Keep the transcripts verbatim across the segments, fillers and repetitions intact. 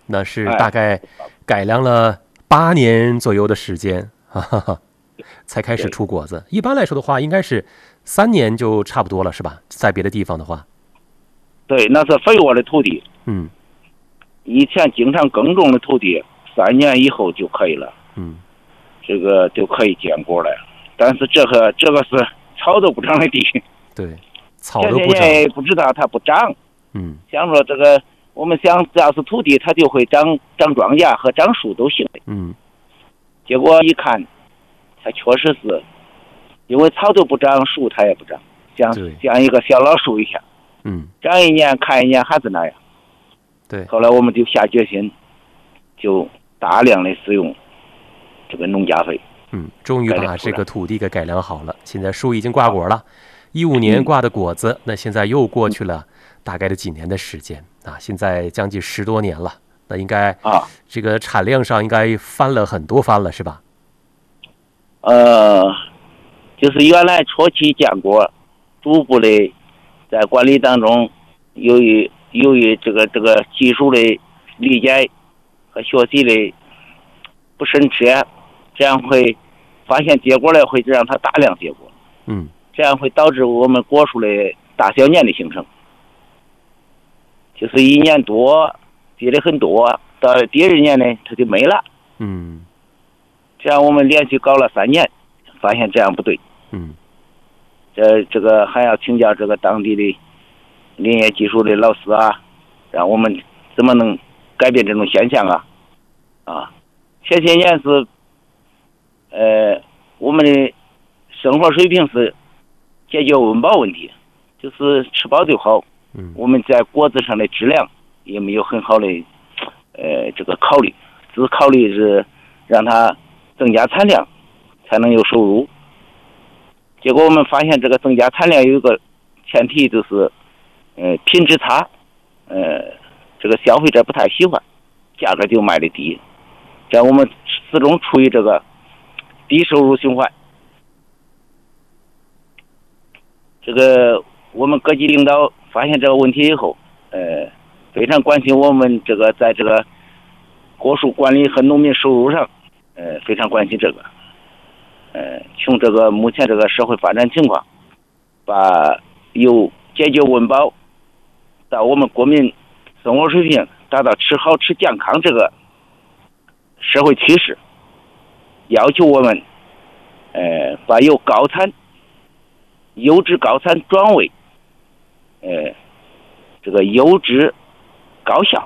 那是大概改良了八年左右的时间，哈哈哈，才开始出果子。一般来说的话，应该是三年就差不多了，是吧？在别的地方的话， 对，那是肥沃的土地。 嗯， 以前经常耕种的土地，三年以后就可以了。 嗯， 这个就可以见果了。但是这个这个是草都不长的地， 对，草都不长， 前不知道它不长。 嗯， 想说这个，我们想只要是土地，它就会长长庄稼和长树都行。 嗯， 结果一看，它确实是，因为草都不长，树它也不长，像像一个小老树一样。 嗯， 长一年看一年还是那样。 对。 后来我们就下决心，就大量的使用这个农家肥。 嗯，终于把这个土地给改良好了。现在树已经挂果了，一五年挂的果子，那现在又过去了大概的几年的时间啊，现在将近十多年了。那应该啊， 这个产量上应该翻了很多番了，是吧？ 呃，就是原来初期见过，逐步的在管理当中，由于由于这个这个技术的理解和学习的不深切，这样会发现结果呢，会让它大量结果。 嗯， 这样会导致我们果树的大小年的形成，就是一年多结的很多，到第二年呢它就没了。 嗯， 这样我们连续搞了三年，发现这样不对。 嗯， 这这个还要请教这个当地的林业技术的老师啊，让我们怎么能改变这种现象啊？啊，前些年是，呃，我们的生活水平是解决温饱问题，就是吃饱就好。 嗯， 我们在果子上的质量也没有很好的，呃，这个考虑，只考虑是让它增加产量，才能有收入。结果我们发现，这个增加产量有一个前提，就是呃品质差，呃这个消费者不太喜欢，价格就卖的低，这样我们始终处于这个低收入循环。这个我们各级领导发现这个问题以后，呃非常关心我们这个在这个果树管理和农民收入上，呃非常关心这个。呃，从这个目前这个社会发展情况，把由解决温饱到我们国民生活水平达到吃好吃健康这个社会趋势，要求我们呃把由高产优质高产转为呃这个优质高效，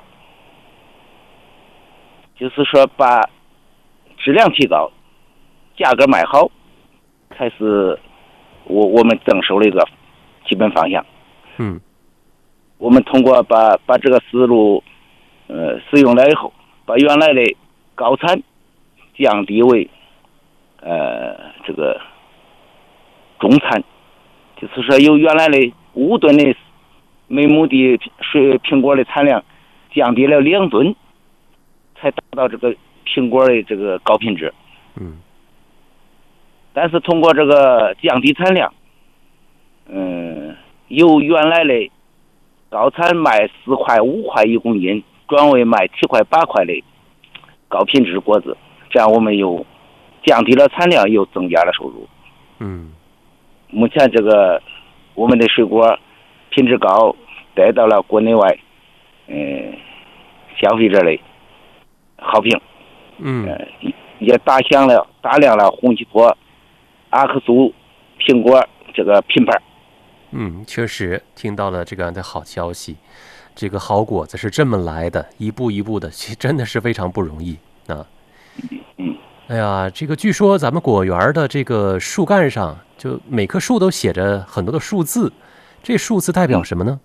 就是说把质量提高，价格卖好，才是我我们增收的一个基本方向。 嗯， 我们通过把把这个思路呃使用了以后，把原来的高产降低为呃这个中产，就是说由原来的五吨的每亩地水苹果的产量降低了两吨，才达到这个苹果的这个高品质。 嗯。 但是通过这个降低产量，嗯，由原来的高产卖四块五块一公斤，转为卖七块八块的高品质果子，这样我们又降低了产量，又增加了收入。 嗯， 目前这个我们的水果品质高，得到了国内外嗯消费者的好评。 嗯， 呃、也打响了大量了红旗坡、阿克苏苹果这个品牌。 嗯，确实听到了这个样的好消息，这个好果子是这么来的，一步一步的，其实真的是非常不容易啊。 嗯， 哎呀，这个据说咱们果园的这个树干上，就每棵树都写着很多的数字，这数字代表什么呢？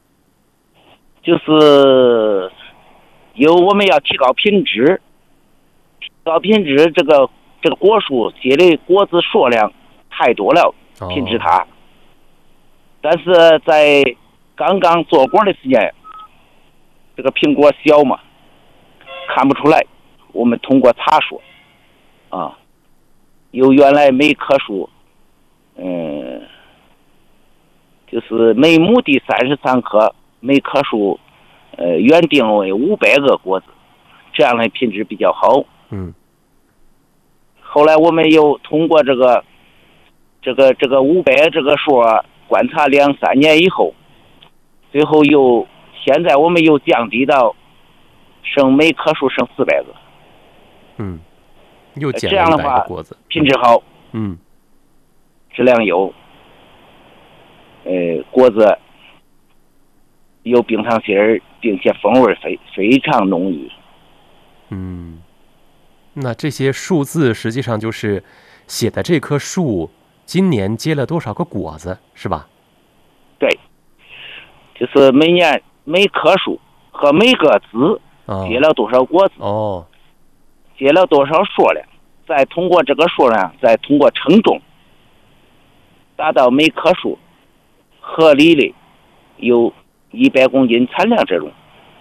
就是有我们要提高品质，提高品质，这个这个果树结的果子数量太多了，品质差。哦，但是在刚刚做果的时间，这个苹果小嘛，看不出来。我们通过查说，啊，由原来每棵树，嗯，就是每亩地三十三棵，每棵树，呃，原定为五百个果子， 这样的品质比较好。 嗯。 后来我们又通过这个这个这个五百这个数观察两三年以后，最后又现在我们又降低到剩每棵树剩四百个。 嗯，又减这样的话， 果子品质好， 嗯， 质量有，呃，果子有冰糖心儿，并且风味非非常浓郁。 嗯，那这些数字实际上就是写的这棵树今年结了多少个果子，是吧？ 对，就是每年每棵树和每个枝结了多少果子， 哦， 结了多少数量，再通过这个数量，再通过称重，达到每棵树合理的有一百公斤产量，这种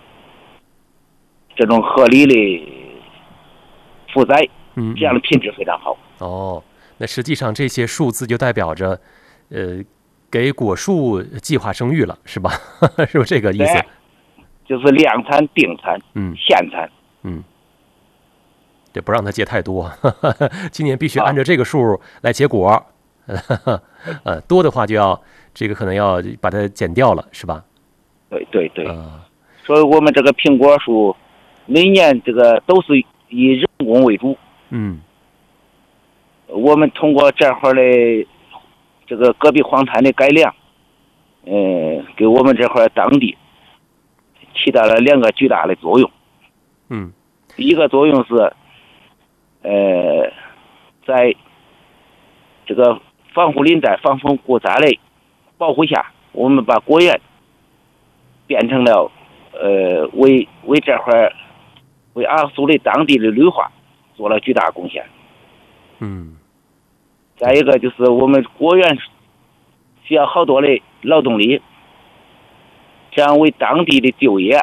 这种合理的负载， 嗯， 这样的品质非常好。 哦，那实际上这些数字就代表着，呃，给果树计划生育了，是吧？是不是这个意思？ 就是量产、定产、 嗯， 限产， 嗯，这不让它结太多，今年必须按照这个数来结果，啊、呃，多的话就要这个可能要把它减掉了，是吧？ 对对对， 呃、 所以我们这个苹果树每年这个都是以人工为主。 嗯， 我们通过这会儿的这个戈壁黄檀的改良，呃，给我们这块当地起到了两个巨大的作用。 嗯， 一个作用是，呃，在这个防护林带、防风护栅的保护下，我们把果园变成了呃为为这块为阿苏的当地的绿化做了巨大贡献。 嗯， 再一个就是我们果园需要好多的劳动力，这样为当地的就业，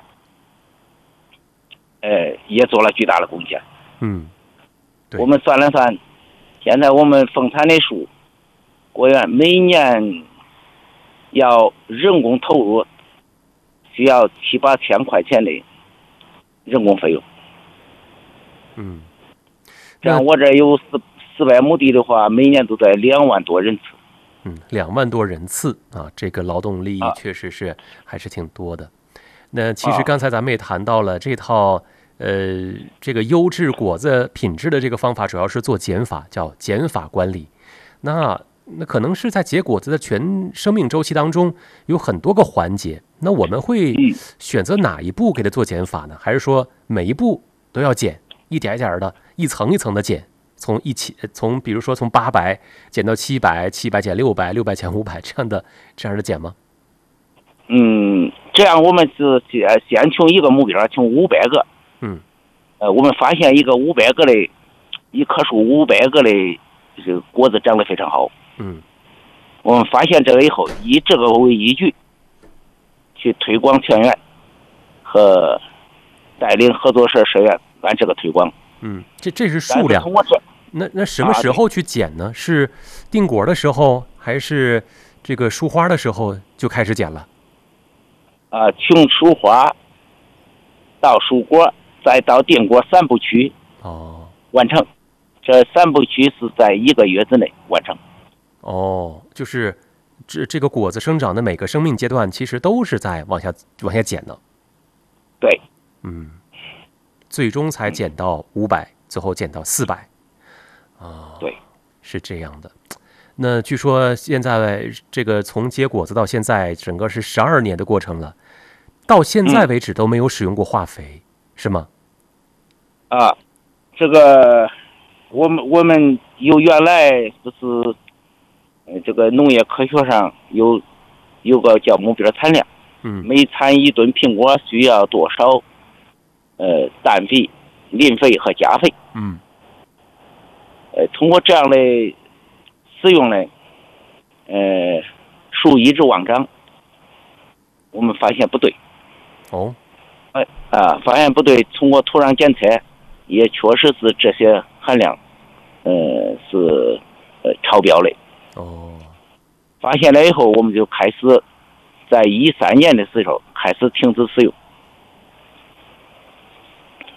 呃，也做了巨大的贡献。 嗯，对， 我们算了算，现在我们丰产的树果园每年要人工投入需要七八千块钱的人工费用。 嗯， 这样我这有四四百亩地的话，每年都在两万多人次。 嗯，两万多人次啊，这个劳动力确实是还是挺多的。啊、那其实刚才咱们也谈到了这套呃这个优质果子品质的这个方法，主要是做减法，叫减法管理。那那可能是在结果子的全生命周期当中有很多个环节，那我们会选择哪一步给它做减法呢？还是说每一步都要减，一点一点的，一层一层的减？从一起，从比如说从八百减到七百，七百减六百，六百减五百，这样的这样的减吗？ 嗯，这样我们是先先从一个目标，从五百个。 嗯。 呃，我们发现一个五百个的，一棵树五百个的这个果子长得非常好。 嗯。 我们发现这个以后，以这个为依据，去推广全园和带领合作社社员按这个推广。 嗯，这这是数量。那那什么时候去减呢？啊、是定果的时候，还是这个树花的时候就开始减了？ 啊，从树花到树果，再到定果三部曲哦完成。这三部曲是在一个月之内完成。 哦，就是这这个果子生长的每个生命阶段，其实都是在往下往下减的。 对， 嗯。最终才减到五百，最后减到四百，啊， 对， 是这样的。那据说现在这个从结果子到现在，整个是十二年的过程了，到现在为止都没有使用过化肥，嗯、是吗？ 啊，这个我们我们有原来不是，呃，这个农业科学上有有个叫目标产量， 嗯， 每产一吨苹果需要多少？呃，氮肥、磷肥和钾肥。 嗯。 呃，通过这样的使用呢，呃，树一直旺长。我们发现不对。 哦。 哎啊，发现不对。通过土壤检测，也确实是这些含量，呃，是呃超标的。 哦。 发现了以后，我们就开始在一三年的时候开始停止使用。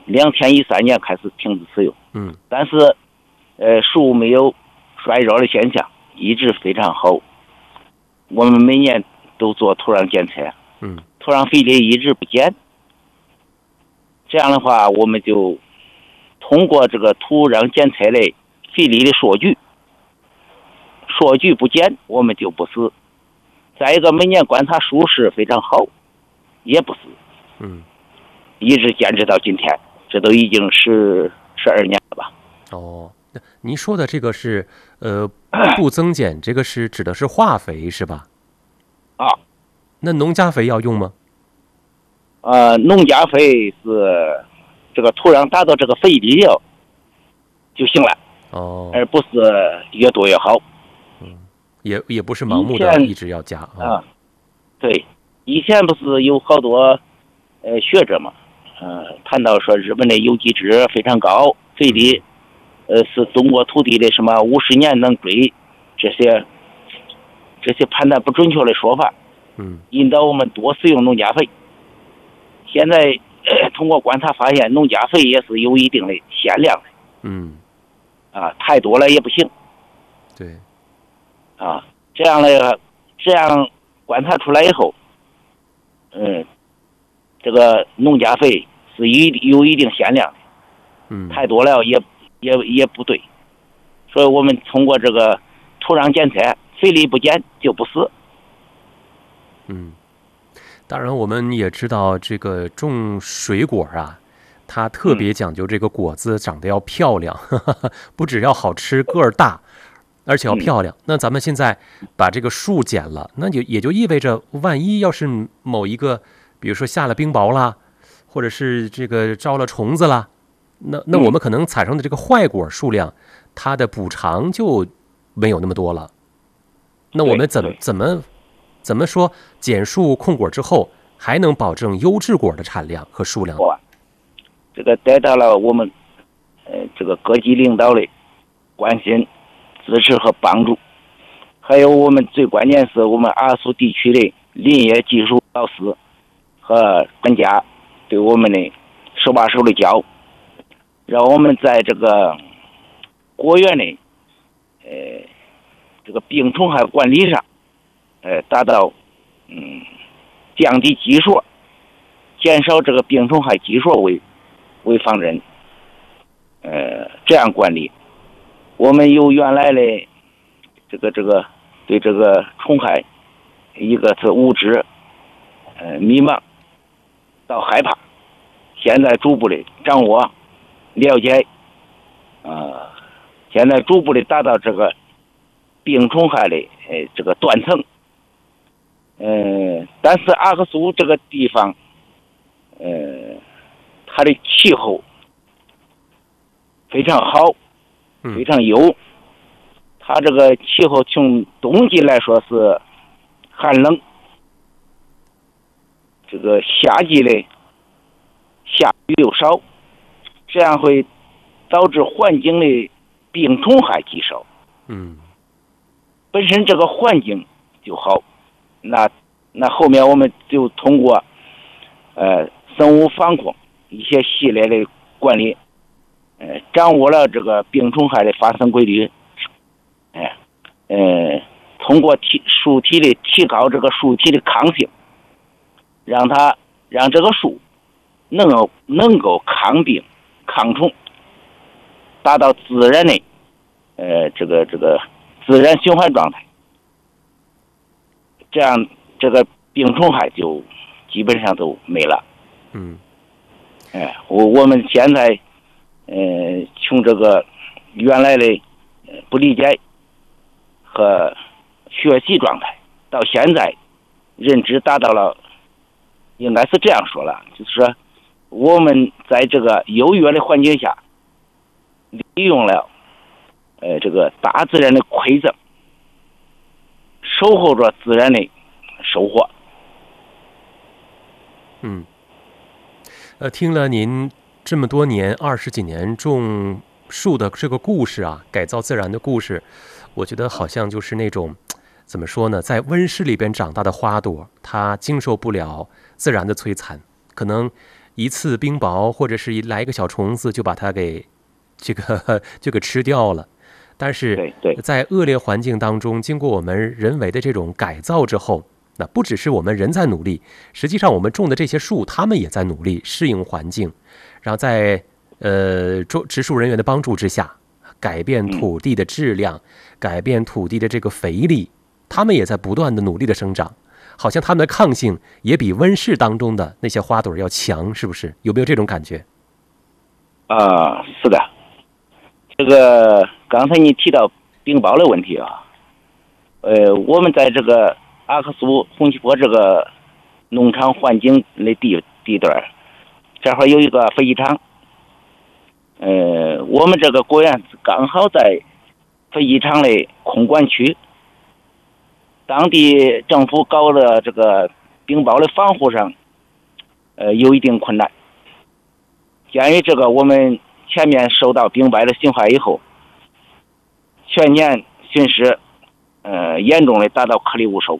两千一三年开始停止使用。 嗯， 但是呃树没有衰弱的现象，一直非常好。我们每年都做土壤检测， 嗯， 土壤肥力一直不减。这样的话，我们就通过这个土壤检测的肥力的数据，数据不减，我们就不死。再一个，每年观察树势非常好，也不死。 嗯， 一直坚持到今天，这都已经十十二年了吧？ 哦，那您说的这个是呃不增减，这个是指的是化肥是吧？ 啊， 那农家肥要用吗？ 呃，农家肥是这个土壤达到这个肥力了就行了， 哦， 而不是越多越好。 嗯，也也不是盲目的一直要加啊、 啊。对，以前不是有好多呃学者嘛，呃，谈到说日本的有机质非常高，肥力呃是中国土地的什么五十年能追，这些这些判断不准确的说法， 嗯， 引导我们多使用农家肥。现在、呃、通过观察发现，农家肥也是有一定的限量的。 嗯， 啊，太多了也不行。 对， 啊，这样的这样观察出来以后，嗯，这个农家肥是有有一定限量的， 嗯， 太多了也也也不对，所以我们通过这个土壤检测，肥力不减就不死。 嗯。当然，我们也知道这个种水果啊，它特别讲究这个果子长得要漂亮，呵呵，不只要好吃，个儿大，而且要漂亮。那咱们现在把这个树剪了，那就也就意味着，万一要是某一个，比如说下了冰雹啦，或者是这个招了虫子啦，那那我们可能产生的这个坏果数量，它的补偿就没有那么多了。那我们怎么怎么？怎么说减树控果之后，还能保证优质果的产量和数量？ 这个得到了我们呃这个各级领导的关心、支持和帮助，还有我们最关键是我们阿苏地区的林业技术老师和专家对我们的手把手的教，让我们在这个果园的呃这个病虫害管理上。呃，达到嗯降低基数、减少这个病虫害基数为为方针，呃，这样管理，我们由原来的这个这个对这个虫害，一个是无知、呃迷茫，到害怕，现在逐步的掌握、了解，呃，现在逐步的达到这个病虫害的呃这个断层。呃，但是阿克苏这个地方，呃，它的气候非常好，非常优。它这个气候从冬季来说是寒冷，这个夏季的下雨又少，这样会导致环境的病虫害极少。 嗯， 本身这个环境就好。那那后面我们就通过呃生物防控一些系列的管理，呃掌握了这个病虫害的发生规律，哎呃通过提树体的提高这个树体的抗性，让它让这个树能够能够抗病抗虫，达到自然的呃这个这个自然循环状态。这样，这个病虫害就基本上都没了。 嗯， 哎，我我们现在，呃，从这个原来的不理解和学习状态，到现在认知达到了，应该是这样说了，就是说我们在这个优越的环境下，利用了，呃，这个大自然的馈赠。守候着自然的收获。 嗯，呃，听了您这么多年二十几年种树的这个故事啊，改造自然的故事，我觉得好像就是那种怎么说呢，在温室里边长大的花朵，它经受不了自然的摧残，可能一次冰雹或者是一来一个小虫子就把它给这个就给吃掉了。但是在恶劣环境当中，经过我们人为的这种改造之后，那不只是我们人在努力，实际上我们种的这些树，他们也在努力适应环境，然后在呃植树人员的帮助之下，改变土地的质量，改变土地的这个肥力，他们也在不断的努力的生长，好像他们的抗性也比温室当中的那些花朵要强，是不是？有没有这种感觉？ 啊、呃，是的。这个刚才你提到冰雹的问题啊，呃，我们在这个阿克苏红旗坡这个农场环境的地地段，这会有一个飞机场，呃，我们这个果园刚好在飞机场的空管区，当地政府搞的这个冰雹的防护上，呃，有一定困难。鉴于这个我们前面受到冰雹的侵害以后，全年损失，呃，严重的达到颗粒无收。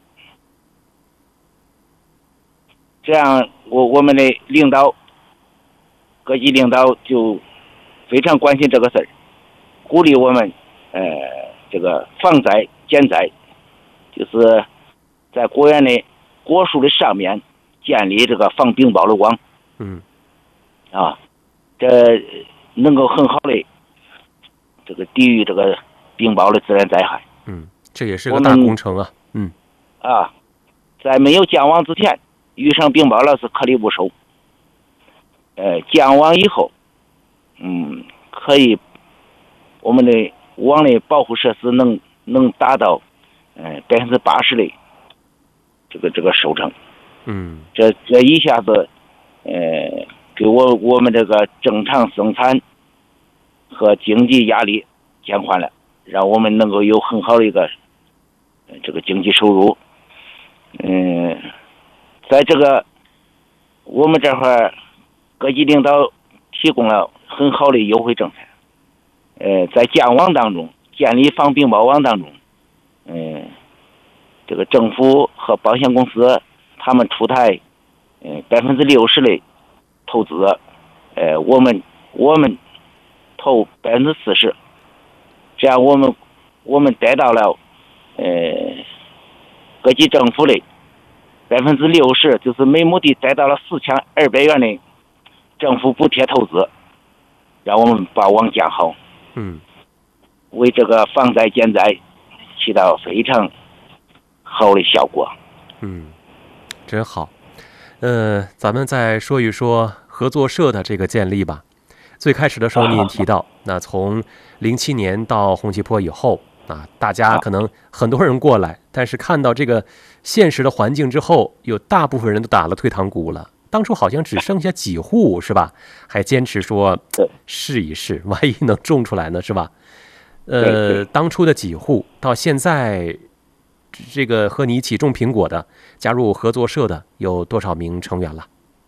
这样，我我们的领导，各级领导就非常关心这个事儿，鼓励我们，呃，这个防灾减灾，就是在果园的果树的上面建立这个防冰雹的网。 嗯。 啊，这能够很好的这个抵御这个冰雹的自然灾害。 嗯，这也是个大工程啊。嗯。 啊，在没有降网之前，遇上冰雹了是颗粒无收。呃，降网以后，嗯，可以我们的网的保护设施能能达到呃百分之八十的这个这个收成。 嗯。 这这一下子，呃。给我我们这个正常生产和经济压力减缓了，让我们能够有很好的一个这个经济收入。嗯，在这个我们这块各级领导提供了很好的优惠政策。呃，在降网当中，建立防冰雹网当中，嗯，这个政府和保险公司他们出台呃百分之六十的投资，呃，我们我们投百分之四十，这样我们我们得到了呃各级政府的百分之六十，就是每亩地得到了四千二百元的政府补贴投资，让我们把网建好。 嗯， 为这个防灾减灾起到非常好的效果。 嗯，真好。呃，咱们再说一说合作社的这个建立吧。最开始的时候你也提到，那从零七年到红旗坡以后啊，大家可能很多人过来，但是看到这个现实的环境之后，有大部分人都打了退堂鼓了。当初好像只剩下几户是吧？还坚持说试一试，万一能种出来呢是吧？呃，当初的几户到现在，这个和你一起种苹果的加入合作社的有多少名成员了？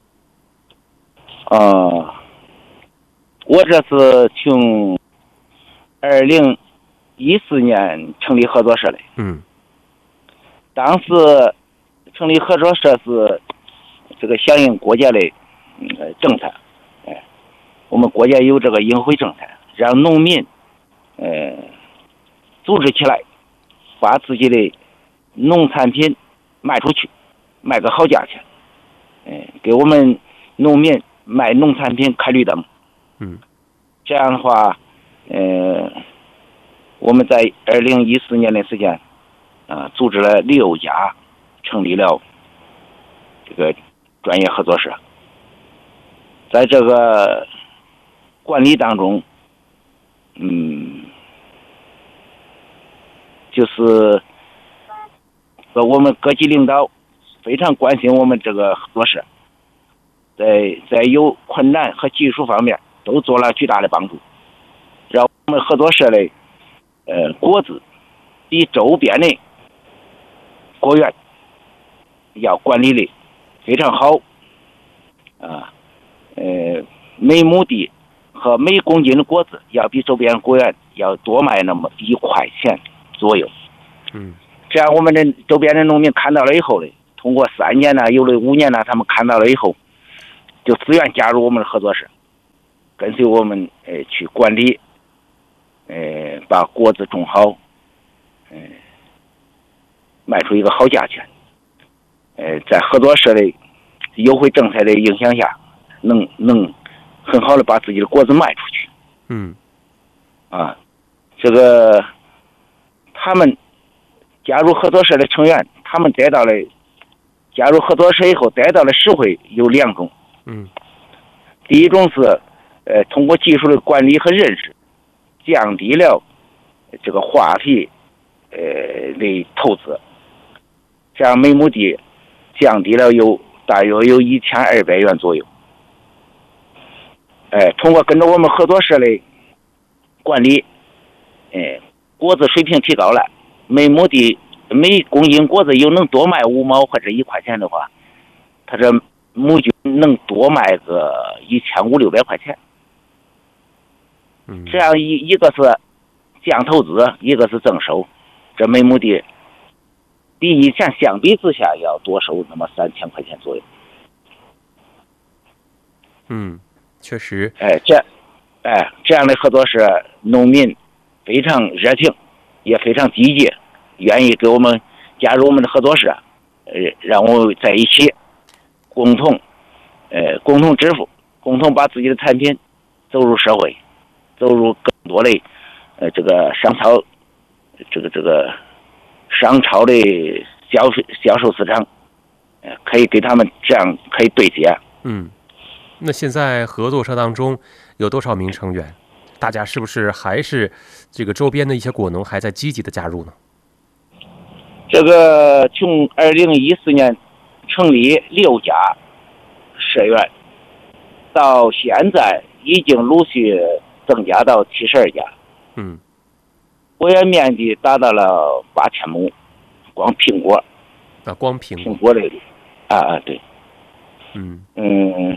呃，我这是从二零一四年成立合作社的。 嗯， 当时成立合作社是这个响应国家的呃政策，哎，我们国家有这个优惠政策，让农民呃组织起来，把自己的农产品卖出去，卖个好价钱，哎，给我们农民卖农产品开绿灯。 嗯， 这样的话，呃，我们在二零一四年的时间，啊、呃，组织了六家，成立了这个专业合作社。在这个管理当中，嗯，就是和我们各级领导非常关心我们这个合作社，在在有困难和技术方面都做了巨大的帮助，让我们合作社的呃果子比周边的果园要管理的非常好啊，呃，每亩地和每公斤的果子要比周边果园要多卖那么一块钱左右。 嗯， 这样我们的周边的农民看到了以后呢，通过三年呢，有的五年呢，他们看到了以后， 就自愿加入我们的合作社，跟随我们呃去管理，呃把果子种好，呃卖出一个好价钱，呃在合作社的优惠政策的影响下，能能很好的把自己的果子卖出去。 嗯， 啊，这个他们加入合作社的成员，他们得到了加入合作社以后得到的实惠有两种。 嗯， 第一种是呃通过技术的管理和认识，降低了这个化肥呃的投资，这样每亩地降低了有大约有一千二百元左右。呃，通过跟着我们合作社的管理，呃，果子水平提高了，每亩地每公斤果子又能多卖五毛或者一块钱的话，他这亩均能多卖个一千五六百块钱。 嗯， 这样一一个是降投资，一个是增收，这每亩地比以前相比之下要多收那么三千块钱左右。 嗯，确实。 哎，这，哎，这样的合作社，农民非常热情，也非常积极，愿意给我们加入我们的合作社，呃，让我们在一起共同，呃，共同致富，共同把自己的产品走入社会，走入更多的，呃，这个商超，这个这个商超的销销售市场，呃，可以给他们这样可以对接。 嗯。那现在合作社当中有多少名成员？大家是不是还是这个周边的一些果农还在积极的加入呢？ 这个从二零一四年成立六家社员，到现在已经陆续增加到七十二家。 嗯， 果园面积达到了八千亩，光苹果。 啊，光苹苹果类的，啊啊对。 嗯嗯。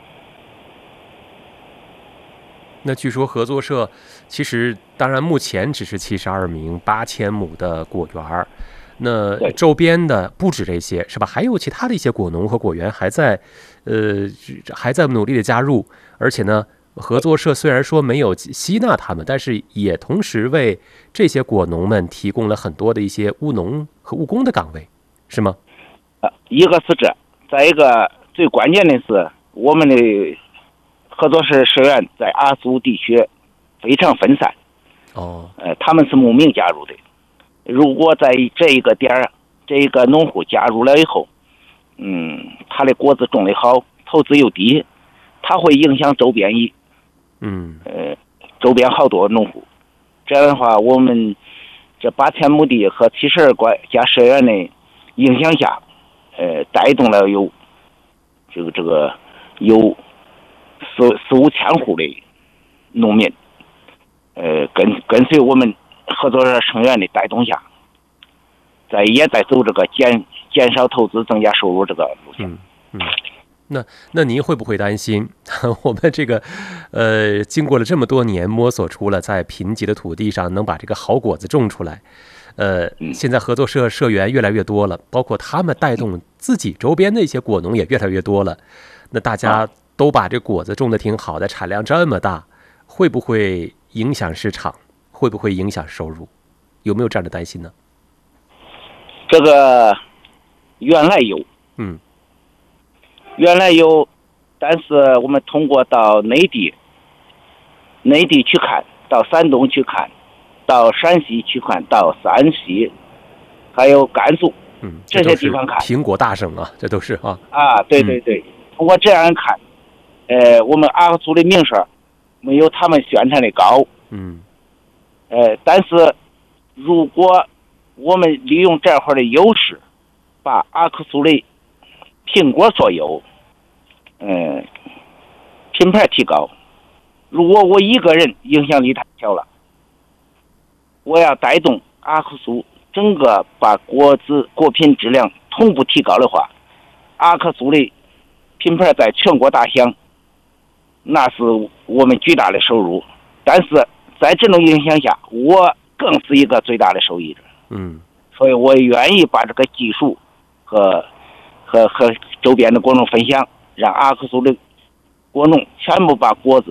那据说合作社其实当然目前只是七十二名八千亩的果园，那周边的不止这些是吧？还有其他的一些果农和果园还在呃还在努力的加入，而且呢合作社虽然说没有吸纳他们，但是也同时为这些果农们提供了很多的一些务农和务工的岗位，是吗？ 啊，一个是这，再一个最关键的是我们的合作社社员在阿苏地区非常分散。 哦， 呃，他们是慕名加入的。如果在这一个点儿，这一个农户加入了以后，嗯，他的果子种得好，投资又低，他会影响周边一， 嗯， 呃，周边好多农户。这样的话，我们这八千亩地和七十二家社员的影响下，呃，带动了有这个这个有四四五千户的农民，呃，跟跟随我们合作社成员的带动下，在也在走这个减减少投资、增加收入这个路线。 嗯嗯，那那您会不会担心，我们这个呃，经过了这么多年摸索出了在贫瘠的土地上能把这个好果子种出来，呃，现在合作社社员越来越多了，包括他们带动自己周边的一些果农也越来越多了，那大家都把这果子种得挺好的，产量这么大，会不会影响市场？会不会影响收入？有没有这样的担心呢？ 这个原来有， 嗯， 原来有，但是我们通过到内地、内地去看，到山东去看，到陕西去看，到山西，还有甘肃， 嗯， 这些地方看， 苹果大省啊，这都是啊。 啊，对对对，嗯、通过这样看，呃，我们阿克苏的名声没有他们宣传的高， 嗯， 呃，但是如果我们利用这块的优势，把阿克苏的苹果所有，嗯、呃，品牌提高。如果我一个人影响力太小了，我要带动阿克苏整个把果子果品质量同步提高的话，阿克苏的品牌在全国大响，那是我们巨大的收入。但是在这种影响下，我更是一个最大的受益者。 嗯， 所以我愿意把这个技术和和和周边的果农分享，让阿克苏的果农全部把果子